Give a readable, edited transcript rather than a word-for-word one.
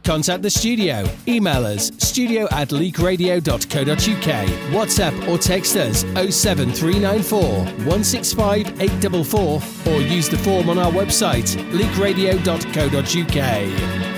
Contact the studio. Email us studio@leakradio.co.uk. WhatsApp or text us 07394 165 844 or use the form on our website leakradio.co.uk.